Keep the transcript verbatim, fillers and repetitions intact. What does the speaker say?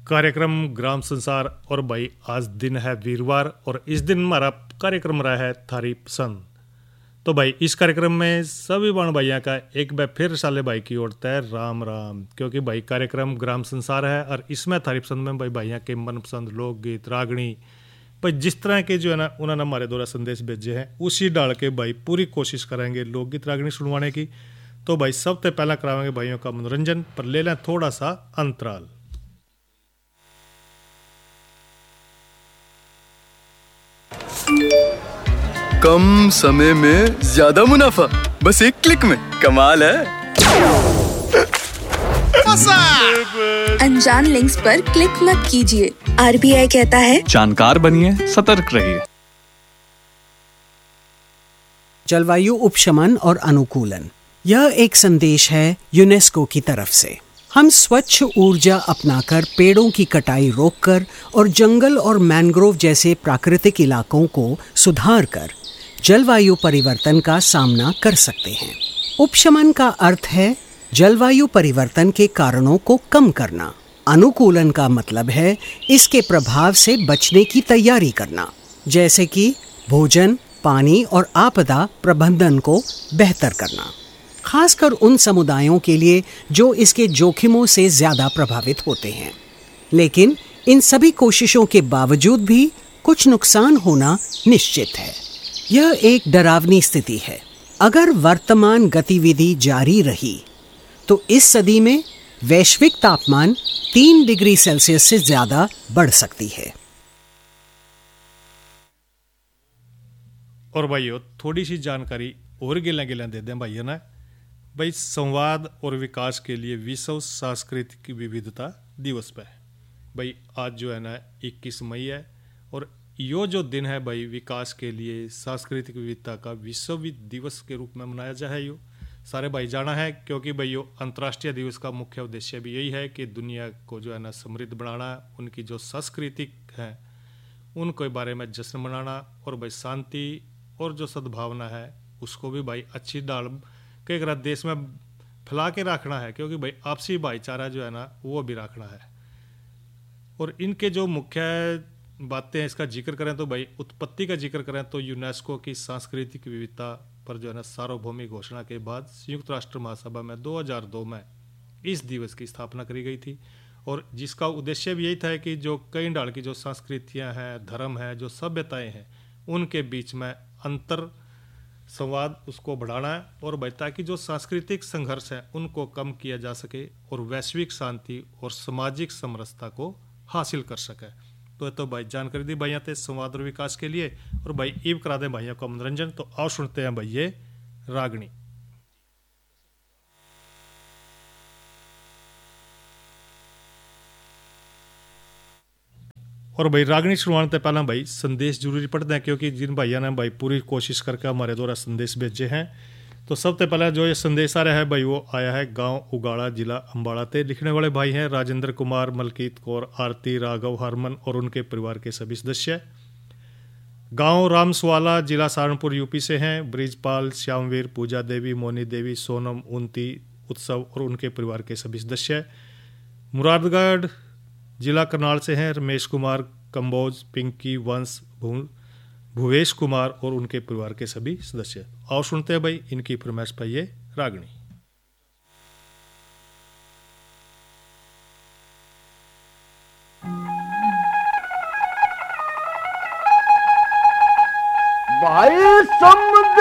कार्यक्रम ग्राम संसार। और भाई आज दिन है वीरवार और इस दिन हमारा कार्यक्रम रहा है थारी पसंद। तो भाई इस कार्यक्रम में सभी बाण भाइयों का एक बार फिर साले भाई की ओर है राम राम, क्योंकि भाई कार्यक्रम ग्राम संसार है और इसमें थारी पसंद में भाई भाइयों के मनपसंद लोकगीत रागणी भाई जिस तरह के जो है ना उन्होंने हमारे द्वारा संदेश भेजे हैं उसी डाल के भाई पूरी कोशिश करेंगे लोकगीत रागणी सुनवाने की। तो भाई सबसे पहला कराएंगे भाइयों का मनोरंजन, पर ले लें थोड़ा सा अंतराल। कम समय में ज्यादा मुनाफा, बस एक क्लिक में, कमाल है। अनजान लिंक्स पर क्लिक मत कीजिए, आरबीआई कहता है जानकार बनिए, सतर्क रहिए। जलवायु उपशमन और अनुकूलन, यह एक संदेश है यूनेस्को की तरफ से। हम स्वच्छ ऊर्जा अपनाकर पेड़ों की कटाई रोककर और जंगल और मैंग्रोव जैसे प्राकृतिक इलाकों को सुधार कर जलवायु परिवर्तन का सामना कर सकते हैं। उपशमन का अर्थ है जलवायु परिवर्तन के कारणों को कम करना। अनुकूलन का मतलब है इसके प्रभाव से बचने की तैयारी करना, जैसे कि भोजन, पानी और आपदा प्रबंधन को बेहतर करना, खासकर उन समुदायों के लिए जो इसके जोखिमों से ज्यादा प्रभावित होते हैं। लेकिन इन सभी कोशिशों के बावजूद भी कुछ नुकसान होना निश्चित है। यह एक डरावनी स्थिति है। अगर वर्तमान गतिविधि जारी रही तो इस सदी में वैश्विक तापमान तीन डिग्री सेल्सियस से ज्यादा बढ़ सकती है। और भाइयों थोड़ी सी जानकारी और गिला गिला दे दें भाइयों ना। भाई संवाद और विकास के लिए विश्व सांस्कृतिक विविधता दिवस पे भाई आज जो है ना इक्कीस मई है और यो जो दिन है भाई विकास के लिए सांस्कृतिक विविधता का विश्व दिवस के रूप में मनाया जाए। यो सारे भाई जाना है, क्योंकि भाई यो अंतर्राष्ट्रीय दिवस का मुख्य उद्देश्य भी यही है कि दुनिया को जो है ना समृद्ध बनाना, उनकी जो सांस्कृतिक है उनके बारे में जश्न मनाना और भाई शांति और जो सद्भावना है उसको भी भाई अच्छी डाल के एक देश में फैला के रखना है, क्योंकि भाई आपसी भाईचारा जो है ना वो भी रखना है। और इनके जो मुख्य बातें हैं इसका जिक्र करें तो भाई उत्पत्ति का जिक्र करें तो यूनेस्को की सांस्कृतिक विविधता पर जो है ना सार्वभौमिक घोषणा के बाद संयुक्त राष्ट्र महासभा में दो हज़ार दो में इस दिवस की स्थापना करी गई थी। और जिसका उद्देश्य भी यही था कि जो कई डाल की जो संस्कृतियां हैं, धर्म है, जो सभ्यताएं हैं, उनके बीच में अंतर संवाद उसको बढ़ाना है और भाई ताकि जो सांस्कृतिक संघर्ष है उनको कम किया जा सके और वैश्विक शांति और सामाजिक समरसता को हासिल कर सके। तो तो भाई जानकारी दी भाइयों थे संवाद और विकास के लिए, और भाई ईव करा दें भाइयों का मनोरंजन। तो आओ सुनते हैं भाई ये रागनी। और भाई रागनी शुरुआत से पहला भाई संदेश जरूरी पढ़ते हैं, क्योंकि जिन भाइयों ने भाई पूरी कोशिश करके हमारे द्वारा संदेश भेजे हैं। तो सबसे पहला जो ये संदेश आ रहा है भाई वो आया है गांव उगाड़ा, जिला अम्बाड़ा से। लिखने वाले भाई हैं राजेंद्र कुमार, मलकीत कौर, आरती, राघव, हरमन और उनके परिवार के सभी सदस्य। गांव रामसवाला, जिला सहारनपुर, यूपी से हैं ब्रिजपाल, श्यामवीर, पूजा देवी, मोनी देवी, सोनम, उन्ती, उत्सव और उनके परिवार के सभी सदस्य। मुरादगढ़, जिला करनाल से हैं रमेश कुमार, कंबोज, पिंकी, वंश, भुवेश कुमार और उनके परिवार के सभी सदस्य। आओ सुनते हैं भाई इनकी फरमाइश पर ये रागनी। भाई सम